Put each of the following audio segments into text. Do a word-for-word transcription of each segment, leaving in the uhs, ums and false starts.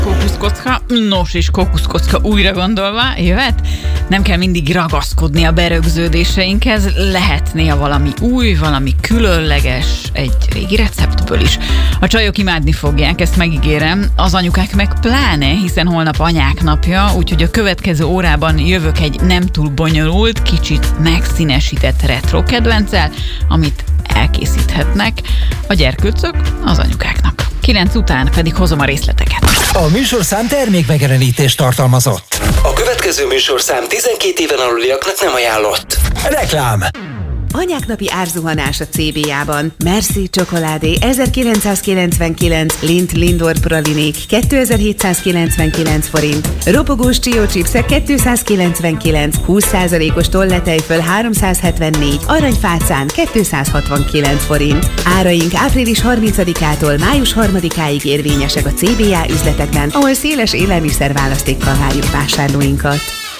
Kókuszkocka, nos és kókuszkocka újra gondolva, jöhet? Nem kell mindig ragaszkodni a berögződéseinkhez, lehet néha valami új, valami különleges, egy régi receptből is. A csajok imádni fogják, ezt megígérem, az anyukák meg pláne, hiszen holnap anyák napja, úgyhogy a következő órában jövök egy nem túl bonyolult, kicsit megszínesített retro kedvenccel, amit elkészíthetnek a gyerkőcök az anyukáknak. Kilenc után pedig hozom a részleteket. A műsorszám termékmegjelenítést tartalmazott. A következő műsorszám tizenkét éven aluliaknak nem ajánlott. Reklám. Anyáknapi árzuhanás a cé bé á-ban. Merci csokoládé ezerkilencszázkilencvenkilenc, Lindt Lindor pralinék kétezer-hétszázkilencvenkilenc forint, ropogós Chio chipsek kétszázkilencvenkilenc, húsz százalékos tolletejföl háromszázhetvennégy, aranyfácán kétszázhatvankilenc forint. Áraink április harmincadikától május harmadikáig érvényesek a cé bé á üzletekben, ahol széles élelmiszerválasztékkal várjuk vásárlóinkat.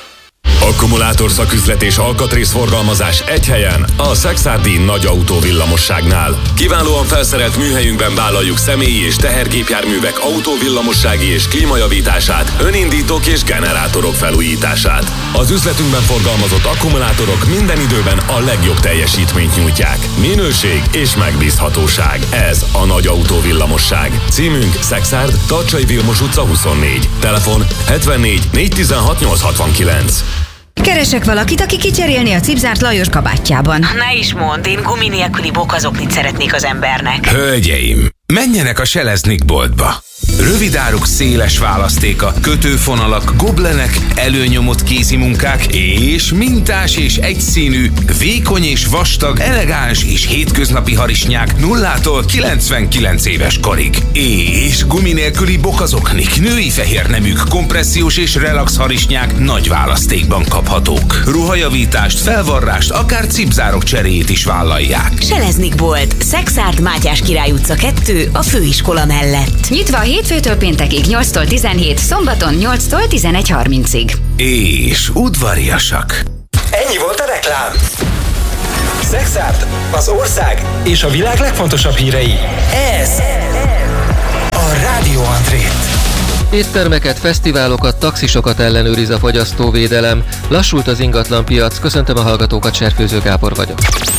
Akkumulátor szaküzlet és alkatrészforgalmazás egy helyen, a Szexárdi nagy autó villamosságnál. Kiválóan felszerelt műhelyünkben vállaljuk személyi és tehergépjárművek autóvillamossági és klímajavítását, önindítók és generátorok felújítását. Az üzletünkben forgalmazott akkumulátorok minden időben a legjobb teljesítményt nyújtják. Minőség és megbízhatóság. Ez a nagy autó villamosság. Címünk Szexárd, Tartsai Vilmos utca huszonnégy. Telefon hetvennégy négyszáztizenhat nyolcszázhatvankilenc. Keresek valakit, aki kicserélni a cipzárt Lajos kabátjában. Ne is mondd, én gumi nélküli bokazoknit szeretnék az embernek. Hölgyeim, menjenek a Seleznick boltba. Rövidáruk széles választéka, kötőfonalak, goblenek, előnyomott kézimunkák és mintás és egyszínű, vékony és vastag, elegáns és hétköznapi harisnyák nullától kilencvenkilenc éves korig. És gumi nélküli bokazoknik, női fehérneműk, kompressziós és relax harisnyák nagy választékban kaphatók. Ruhajavítást, felvarrást, akár cipzárok cseréjét is vállalják. Seleznick bolt, Szexárd, Mátyás Király utca kettő, a főiskola mellett. Nyitva hétfőtől péntekig nyolctól tizenhét, szombaton nyolctól tizenegy harmincig. És udvariasak. Ennyi volt a reklám. Szexárd, az ország és a világ legfontosabb hírei. Ez a Rádió Andrét. Éttermeket, fesztiválokat, taxisokat ellenőriz a fogyasztóvédelem. Lassult az ingatlanpiac. Köszöntöm a hallgatókat, Serfőző Gábor vagyok.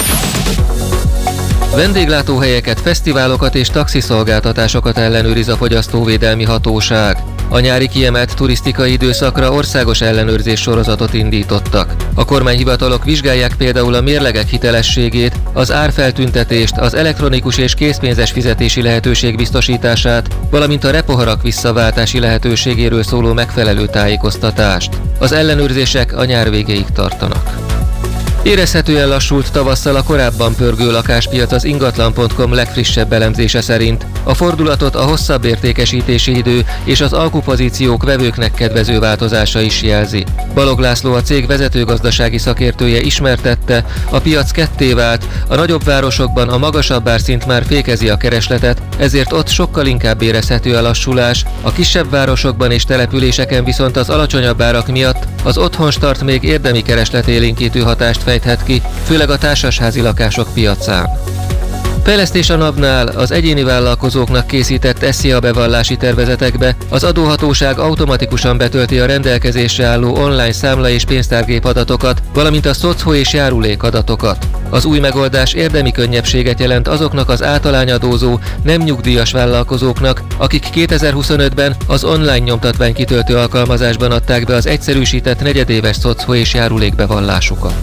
Vendéglátóhelyeket, fesztiválokat és taxiszolgáltatásokat ellenőriz a fogyasztóvédelmi hatóság. A nyári kiemelt turisztikai időszakra országos ellenőrzés sorozatot indítottak. A kormányhivatalok vizsgálják például a mérlegek hitelességét, az árfeltüntetést, az elektronikus és készpénzes fizetési lehetőség biztosítását, valamint a repoharak visszaváltási lehetőségéről szóló megfelelő tájékoztatást. Az ellenőrzések a nyár végéig tartanak. Érezhetően lassult tavasszal a korábban pörgő lakáspiac az ingatlan pont com legfrissebb elemzése szerint. A fordulatot a hosszabb értékesítési idő és az alkupozíciók vevőknek kedvező változása is jelzi. Balog László, a cég vezetőgazdasági szakértője ismertette, a piac ketté vált, a nagyobb városokban a magasabb árszint már fékezi a keresletet, ezért ott sokkal inkább érezhető a lassulás, a kisebb városokban és településeken viszont az alacsonyabb árak miatt az otthonstart még érdemi keresletélénkítő hatást fejthet ki, főleg a társasházi lakások piacán. Fejlesztés a NAB-nál, az egyéni vállalkozóknak készített SZIA bevallási tervezetekbe az adóhatóság automatikusan betölti a rendelkezésre álló online számla- és pénztárgép adatokat, valamint a szocó és járulék adatokat. Az új megoldás érdemi könnyebbséget jelent azoknak az általányadózó, nem nyugdíjas vállalkozóknak, akik kétezer-huszonötben az online nyomtatvány kitöltő alkalmazásban adták be az egyszerűsített negyedéves szocó és járulékbevallásukat.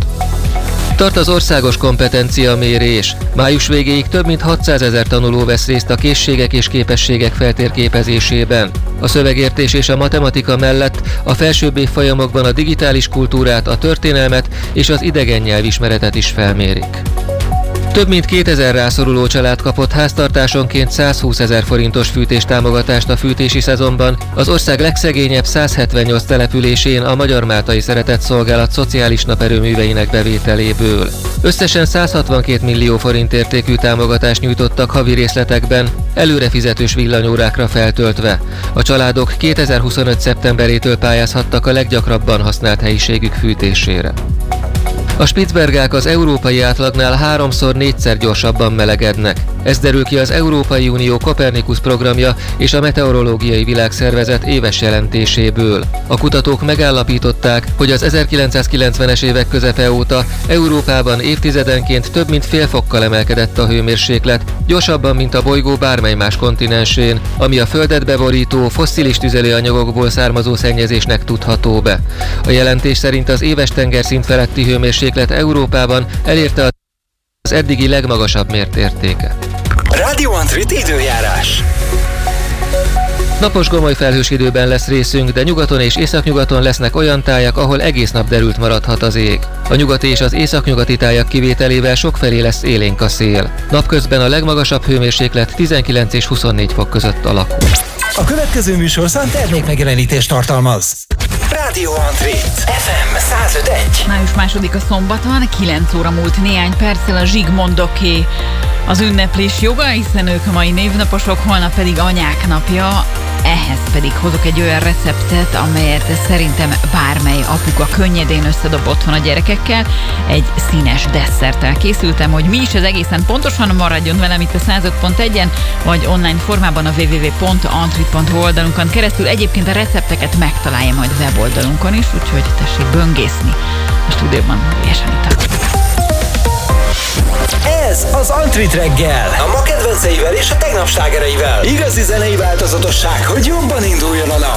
Tart az országos kompetencia mérés. Május végéig több mint hatszázezer tanuló vesz részt a készségek és képességek feltérképezésében. A szövegértés és a matematika mellett a felsőbb évfolyamokban a digitális kultúrát, a történelmet és az idegen nyelvismeretet is felmérik. Több mint kétezer rászoruló család kapott háztartásonként százhúszezer forintos fűtéstámogatást a fűtési szezonban az ország legszegényebb százhetvennyolc településén a Magyar Máltai Szeretett Szolgálat szociális naperőműveinek bevételéből. Összesen százhatvankét millió forint értékű támogatást nyújtottak havi részletekben, előrefizetős villanyórákra feltöltve. A családok kétezer-huszonöt szeptemberétől pályázhattak a leggyakrabban használt helyiségük fűtésére. A Spitzbergák az európai átlagnál háromszor négyszer gyorsabban melegednek. Ez derül ki az Európai Unió Copernicus programja és a Meteorológiai Világszervezet éves jelentéséből. A kutatók megállapították, hogy az ezerkilencszázkilencvenes évek közepe óta Európában évtizedenként több mint fél fokkal emelkedett a hőmérséklet, gyorsabban, mint a bolygó bármely más kontinensén, ami a Földet beborító fosszilis tüzelőanyagokból származó szennyezésnek tudható be. A jelentés szerint az éves tengerszint feletti hőmérséklet Európában elérte az eddigi legmagasabb mért értéket. Radio Antrit időjárás. Napos gomoly felhős időben lesz részünk, de nyugaton és északnyugaton lesznek olyan tájak, ahol egész nap derült maradhat az ég. A nyugati és az északnyugati tájak kivételével sokfelé lesz élénk a szél. Napközben a legmagasabb hőmérséklet tizenkilenc és huszonnégy fok között alakul. A következő műsorszám termékmegjelenítést tartalmaz. Radio Antrit ef em száz öt egész egy. Május második a szombat van, kilenc óra múlt néhány perccel a Zsigmondoké az ünneplés joga, hiszen ők a mai névnaposok, holnap pedig anyák napja. Ehhez pedig hozok egy olyan receptet, amelyet szerintem bármely apuka könnyedén összedob otthon a gyerekekkel. Egy színes desszerttel készültem, hogy mi is ez egészen pontosan, maradjon velem itt a száz öt pont egyen, vagy online formában a double-u double-u double-u pont antrit pont hu oldalunkon keresztül. Egyébként a recepteket megtalálja majd weboldalunkon is, úgyhogy tessék böngészni. A stúdióban Gulyás Anita. Ez az Antrit reggel. A ma kedvenceivel és a tegnap slágereivel. Igazi zenei változatosság, hogy jobban induljon a nap.